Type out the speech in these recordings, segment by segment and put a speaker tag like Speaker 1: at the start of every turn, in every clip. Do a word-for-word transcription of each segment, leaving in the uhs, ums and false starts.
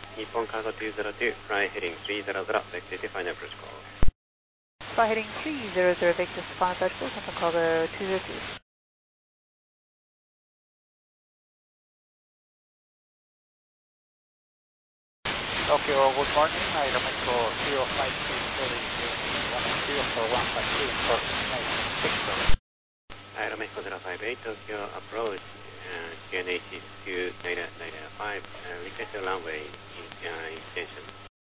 Speaker 1: Nippon Cargo two zero two, fly heading three zero zero, vector to final approach call.
Speaker 2: Fly heading three zero zero, vector to final approach call, Nippon Cargo two zero two.
Speaker 3: Tokyo, good morning. Aeromexico zero five two zero one zero for one five two, coordination six zero.
Speaker 1: Aeromexico zero five eight, Tokyo approach, uh, Q N H is two nine nine five, uh, request the runway in, uh, intention.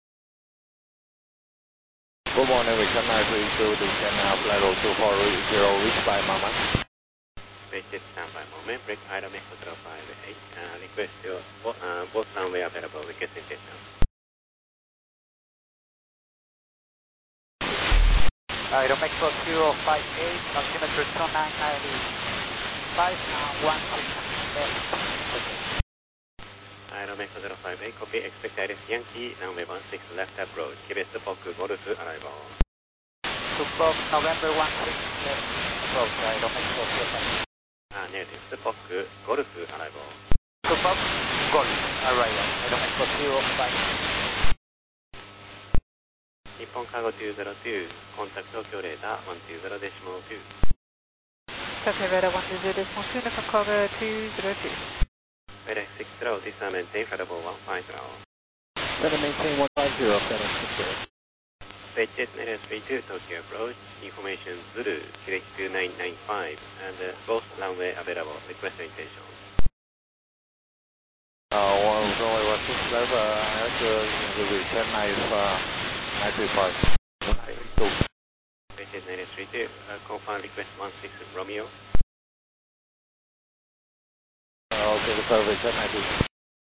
Speaker 4: Good morning, Victor nine three two, descend now, flight roll two four zero, reach by moment.
Speaker 1: Request standby moment, break Aeromexico zero five eight, uh, request your, uh, both runway available, request intention.
Speaker 3: Aeromexico zero five eight, altimeter two nine nine five, and one six left.
Speaker 1: Aeromexico zero five eight, copy, expect Iris Yankee, runway one six left approach, Quebec Spock, Golf arrival.
Speaker 3: Spock, November one six left approach, Aeromexico zero five eight.
Speaker 1: Uh, negative, Spock, Golf arrival.
Speaker 3: Spock, Golf arrival, Aeromexico zero five eight.
Speaker 1: Nippon Cargo two zero two, contact Tokyo radar one two zero decimal two.
Speaker 2: Tokyo radar one two zero decimal two, Nippon Cargo two zero two.
Speaker 1: FedEx six zero, this time maintain Federal one five zero.
Speaker 4: Better maintain one five zero, FedEx six zero.
Speaker 1: Fedjet N S three two, Tokyo approach, information Zulu, Quebec two nine nine five, and uh, both runway available, request intention.
Speaker 4: Uh, one runway one six left, uh, actually, the return is, uh, nine three five.
Speaker 1: Fedjet N S three two, uh, confirm request one six Romeo.
Speaker 4: Uh, okay, the service, nine three five.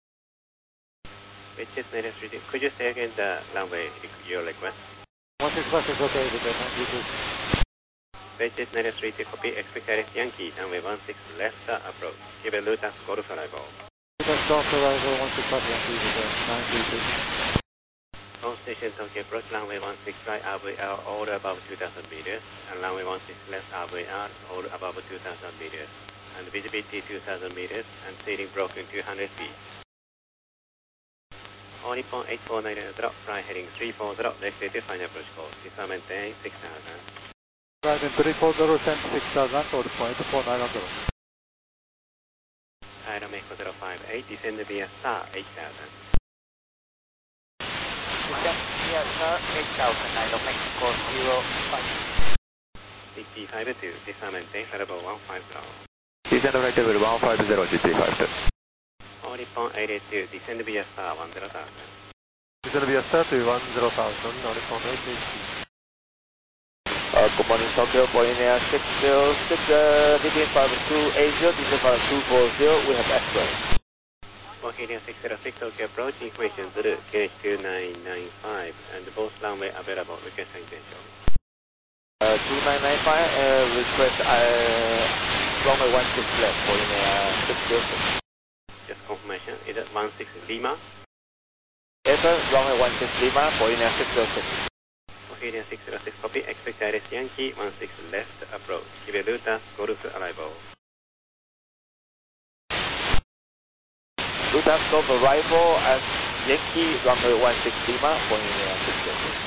Speaker 1: Fedjet N S three two, could you say again the runway, your request?
Speaker 4: one six left is okay with the nine three two.
Speaker 1: Fedjet N S three two, copy, expect Iris Yankee, runway one six left approach, Quebec Lutas, Golf arrival.
Speaker 4: Lutas, Golf arrival, one six left Yankee with the nine three two.
Speaker 1: On station Tokyo approach, runway one six right, R V R all above two thousand meters, and runway one six left, R V R all above two thousand meters, and visibility two thousand meters, and ceiling broken two hundred feet. On Nippon eight four nine zero, fly heading three four zero, next to final approach call, this time maintain six thousand.
Speaker 4: Right in three four zero, send six thousand, or point four nine zero.
Speaker 1: Aeromexico zero five eight, descend via star eight thousand.
Speaker 3: Descend via star eight thousand, Aeromexico zero five eight.
Speaker 1: G T five two, this time maintain Federal one five zero.
Speaker 4: Descend right over one five zero, G T five two.
Speaker 1: On Nippon eight eight two, descend via star one zero thousand.
Speaker 4: Descend via star to one zero thousand, on Nippon eight eight two.
Speaker 5: Uh, good morning, Tokyo, Boeing Air six zero six, uh, D B five two eight zero, D B five two four zero, we have X-ray.
Speaker 1: Boeing six zero six, Tokyo approach, information Zulu, K H two nine nine five, and both runway available, request intention.
Speaker 5: Uh, two nine nine five, uh, request, uh, runway one six left, Boeing Air six zero six.
Speaker 1: Just confirmation, is it one six Lima?
Speaker 5: Yes, sir, runway one six Lima, Boeing Air six zero six.
Speaker 1: Boeing six zero six, copy, expect Iris Yankee, one six left approach, Quebec Lutas, Golf arrival.
Speaker 5: Lutas Golf arrival at Yankee, runway one six Lima, Boeing Air six zero six.